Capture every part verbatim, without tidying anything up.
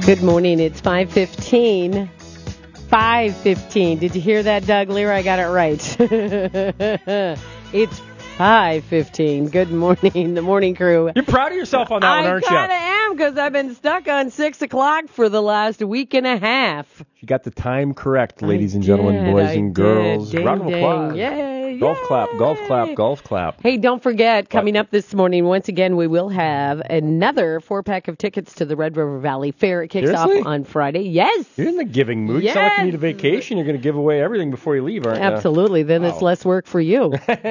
Good morning. It's five fifteen. five fifteen. Did you hear that, Doug Lear? I got it right. It's five fifteen. Good morning, the morning crew. You're proud of yourself on that I one, aren't you? I kind of am, because I've been stuck on six o'clock for the last week and a half. You got the time correct, ladies I and gentlemen, did, boys I and did. girls. Ding, Round of ding. applause. Yay, Golf yay. clap, golf clap, golf clap. Hey, don't forget, coming up this morning, once again, we will have another four-pack of tickets to the Red River Valley Fair. It kicks Seriously? off on Friday. Yes. You're in the giving mood. You sound like you need a Yes. vacation. You're going to give away everything before you leave, aren't you? Absolutely. Then Wow. it's less work for you.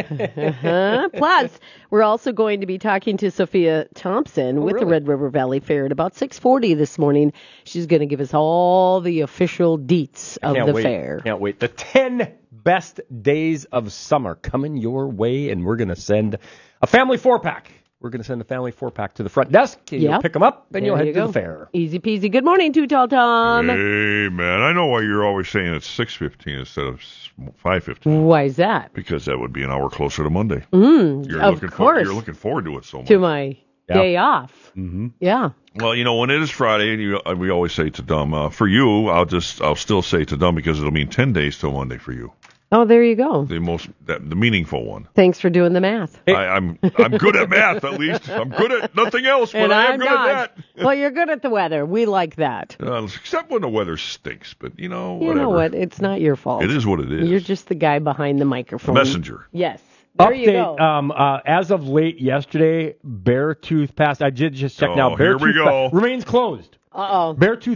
uh-huh. Plus, we're also going to be talking to Sophia Thompson Oh, with really? the Red River Valley Fair at about six forty this morning. She's going to give us all the official deets of Can't the wait. fair. Can't wait. The ten best days of summer coming your way, and we're going to send a family four-pack. We're going to send a family four-pack to the front desk, and you'll Yep. pick them up, and There you'll head you to go. the fair. Easy peasy. Good morning, Too Tall Tom. Hey, man, I know why you're always saying it's six fifteen instead of five fifteen. Why is that? Because that would be an hour closer to Monday. Mm, You're of looking course. For, you're looking forward to it so much. To my Yeah. day off. Mm-hmm. Yeah. Well, you know, when it is Friday, and you, uh, we always say to Dom, uh, for you, I'll just, I'll still say to Dom because it'll mean ten days till Monday for you. Oh, there you go. The most, that, the meaningful one. Thanks for doing the math. Hey. I, I'm, I'm good at math, at least. I'm good at nothing else, but And I am I'm good not. at that. Well, you're good at the weather. We like that. Uh, except when the weather stinks, but you know, You whatever. know what? It's not your fault. It is what it is. You're just the guy behind the microphone. Messenger. Yes. There you Update, go. um, uh, as of late yesterday, Beartooth Pass, I did just check Oh, now, here we Beartooth go. Pa- remains closed. Uh-oh. Beartooth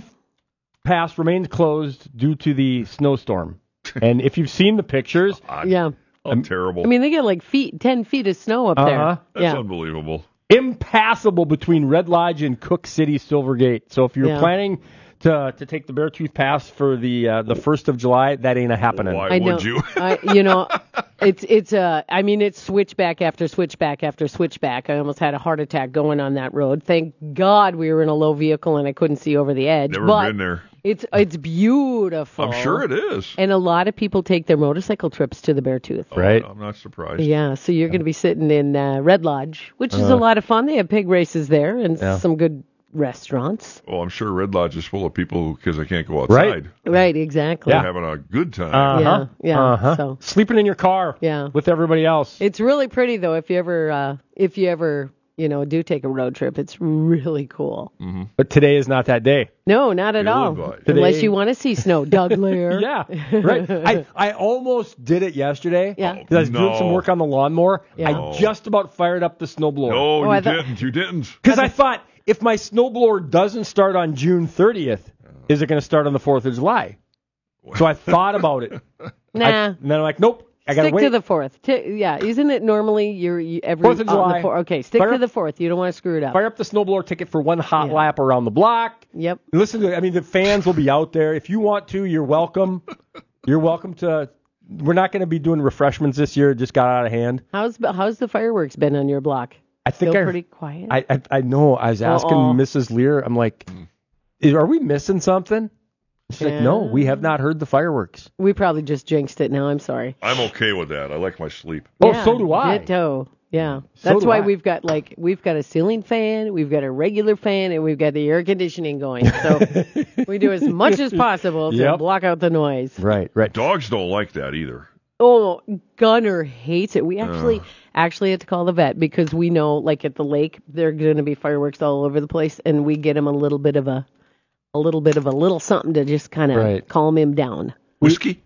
Pass remains closed due to the snowstorm. And if you've seen the pictures, God, Yeah. how terrible. I mean, they get like feet, ten feet of snow up Uh-huh. there. That's Yeah. unbelievable. impassable between Red Lodge and Cook City Silvergate. So if you're Yeah. planning to to take the Beartooth Pass for the uh, the first of July, that ain't a happening. Why I know. would you? I, you know, it's it's uh, I mean, it's switchback after switchback after switchback. I almost had a heart attack going on that road. Thank God we were in a low vehicle and I couldn't see over the edge. Never but been there. It's it's beautiful. I'm sure it is. And a lot of people take their motorcycle trips to the Beartooth. Right. Oh, I'm not surprised. Yeah, so you're going to be sitting in uh, Red Lodge, which is Uh, a lot of fun. They have pig races there and Yeah. some good restaurants. Well, I'm sure Red Lodge is full of people because they can't go outside. Right. Right, exactly. They're Yeah. having a good time. Uh-huh. Yeah, yeah, Uh-huh. so- Sleeping in your car. Yeah. With everybody else. It's really pretty though. If you ever, uh, if you ever, you know, do take a road trip, it's really cool. But today is not that day. No, not at Ill all. advised. Unless Today- you want to see snow, Doug Lair. Yeah, right. I, I almost did it yesterday. Yeah. Because I was doing No. some work on the lawnmower. Yeah. I just about fired up the snowblower. No, Oh, you I thought- didn't. You didn't. Because I thought, if my snowblower doesn't start on June thirtieth, is it going to start on the fourth of July? So I thought about it. Nah. I, and then I'm like, nope. I got to Stick wait. to the fourth. T- yeah, isn't it normally you're you, every Fourth of on the July. four- Okay, stick Fire to up- the fourth. You don't want to screw it up. Fire up the snowblower ticket for one hot Yeah. lap around the block. Yep. Listen to it. I mean, the fans will be out there. If you want to, you're welcome. You're welcome to. We're not going to be doing refreshments this year. It just got out of hand. How's how's the fireworks been on your block? I think Still I, pretty quiet. I, I I know. I was asking Uh-oh. Missus Lear. I'm like, "Is- are we missing something? She's like, no, Yeah. we have not heard the fireworks. we probably just jinxed it now. I'm sorry. I'm okay with that. I like my sleep. Oh, Yeah, so do I. Ditto. Yeah. So That's do why I. we've got like we've got a ceiling fan, we've got a regular fan, and we've got the air conditioning going. So we do as much as possible to Yep. block out the noise. Right, right. Dogs don't like that either. Oh, Gunner hates it. We actually actually had to call the vet because we know, like at the lake, there are going to be fireworks all over the place, and we get him a little bit of a, a little bit of a little something to just kind of Right. calm him down. Whiskey?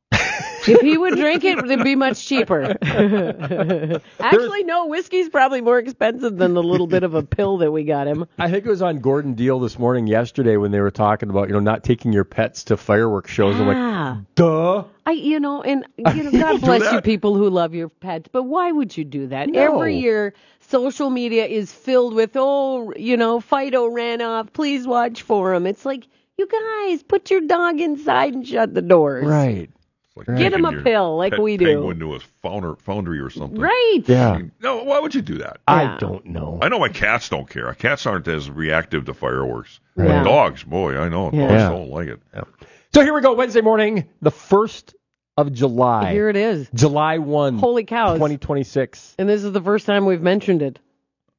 If he would drink it, it'd be much cheaper. Actually, no, whiskey's probably more expensive than the little bit of a pill that we got him. I think it was on Gordon Deal this morning, yesterday, when they were talking about, you know, not taking your pets to fireworks shows. I'm like, Ah. duh. I, you know, and you know, God do bless you, that. people who love your pets. But why would you do that? No. Every year, social media is filled with, oh, you know, Fido ran off. Please watch for him. It's like, you guys, put your dog inside and shut the doors. Right. It's like Get taking him a your pill like pet we do. penguin to a founder, foundry or something. Right. Yeah. No, why would you do that? Yeah. I don't know. I know my cats don't care. Cats aren't as reactive to fireworks. Right. But dogs, boy, I know. Yeah. Dogs Yeah. don't like it. So here we go, Wednesday morning, the first of July. Here it is. July first, Holy cows. twenty twenty-six. And this is the first time we've mentioned it.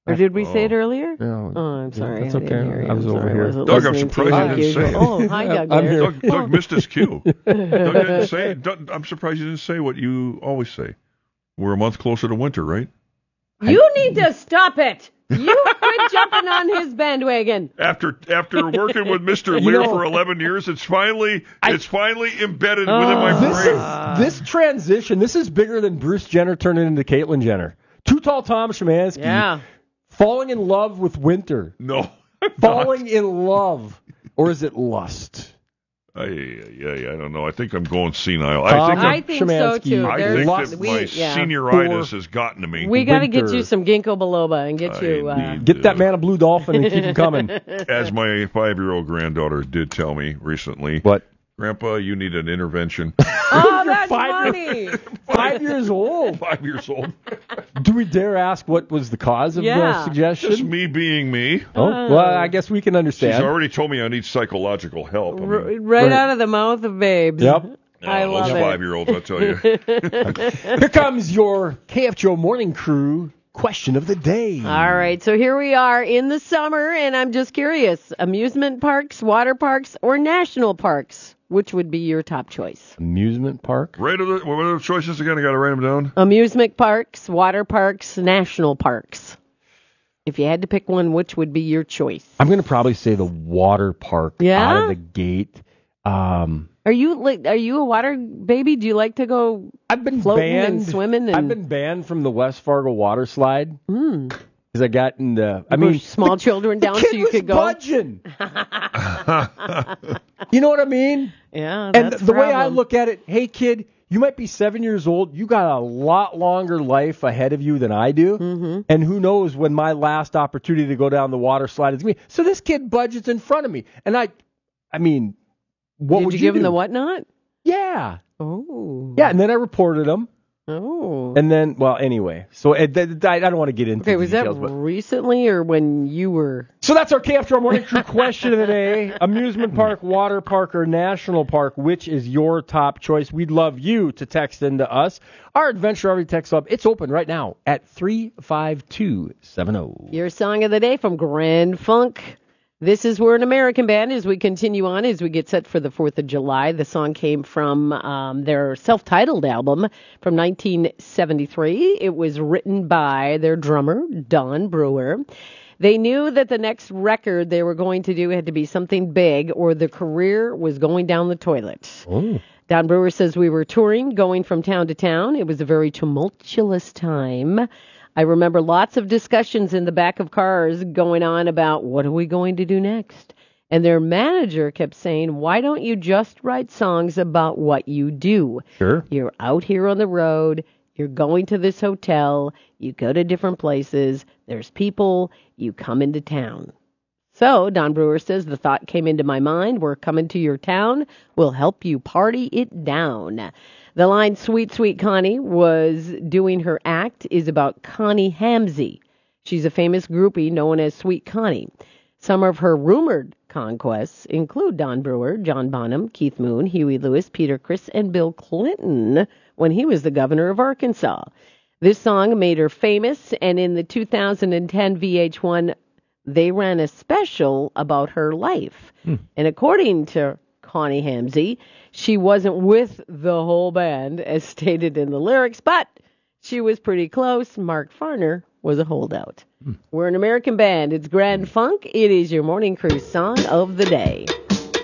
Or did we say it earlier? No. Oh, I'm sorry. That's I okay. didn't hear you. I was I'm over sorry. here. I wasn't Doug, I'm listening to surprised you you like didn't say usual. it. Oh, hi, Doug. I'm there. here. Doug, Doug missed his cue. Doug didn't say it. Doug, I'm surprised you didn't say what you always say. We're a month closer to winter, right? You need to stop it. You quit jumping on his bandwagon. After after working with Mister You Lear know- for eleven years, it's finally I- it's finally embedded within my This brain. is this transition. This is bigger than Bruce Jenner turning into Caitlyn Jenner. Too Tall Tom Szymanski Yeah. falling in love with winter. No. Falling in love, or is it lust? I, yeah, I don't know. I think I'm going senile. Tom I think I'm, I think so, Szymanski. too. I There's think lots- that we- my yeah. senioritis has gotten to me. We got to get Winter. you some ginkgo biloba and get I you. Uh, need- Get that man a blue dolphin and keep him coming. As my five-year-old granddaughter did tell me recently, What? Grandpa, you need an intervention. oh, that's five funny. Five years old. Five years old. Do we dare ask what was the cause of Yeah. the suggestion? Just me being me. Oh, well, I guess we can She's understand. already told me I need psychological help. I mean, R- right, Right. out of the mouth of babes. Yep. I oh, love those it. five-year-olds, I tell you. Here comes your K F G O Morning Crew question of the day. All right, so here we are in the summer, and I'm just curious: amusement parks, water parks, or national parks? Which would be your top choice? Amusement park. Right of the, what are the choices again? I got to write them down. Amusement parks, water parks, national parks. If you had to pick one, which would be your choice? I'm going to probably say the water park Yeah? out of the gate. Um, Are you like? Are you a water baby? Do you like to go? I've been Floating banned. and swimming and- I've been banned from the West Fargo water slide Hmm. because I got in the. I I mean, mean, small children the down kid so you was could go. budging. You know what I mean? Yeah, And that's the way I problem. look at it, hey kid, you might be seven years old. You got a lot longer life ahead of you than I do. Mm-hmm. And who knows when my last opportunity to go down the water slide is me. So this kid budgets in front of me, and I, I mean, what Did would you you give him do? the whatnot? Yeah, Oh. yeah. And then I reported him, Oh. and then well, anyway. So it, th- th- I don't want to get into Okay, the was that details, but recently or when you were? so that's our K F G O Morning Crew question of the day. Amusement park, water park, or national park, which is your top choice? We'd love you to text into us. Our Adventure Every Text Club, it's open right now at three five two seven zero. Your song of the day from Grand Funk. This is We're an American Band as we continue on, as we get set for the fourth of July. The song came from um, their self-titled album from nineteen seventy-three. It was written by their drummer, Don Brewer. They knew that the next record they were going to do had to be something big or the career was going down the toilet. Oh. Don Brewer says we were touring, going from town to town. It was a very tumultuous time. I remember lots of discussions in the back of cars going on about what are we going to do next. And their manager kept saying, why don't you just write songs about what you do? Sure. You're out here on the road. You're going to this hotel. You go to different places. There's people. You come into town. So, Don Brewer says, the thought came into my mind, we're coming to your town. We'll help you party it down. The line, Sweet, Sweet Connie, was doing her act, is about Connie Hamzy. She's a famous groupie known as Sweet Connie. Some of her rumored conquests include Don Brewer, John Bonham, Keith Moon, Huey Lewis, Peter Criss, and Bill Clinton when he was the governor of Arkansas. This song made her famous, and in the two thousand ten V H one, they ran a special about her life. Hmm. And according to Connie Hamzy, she wasn't with the whole band, as stated in the lyrics, but she was pretty close. Mark Farner was a holdout. Hmm. We're an American band. It's Grand Funk. It is your Morning Crew song of the day.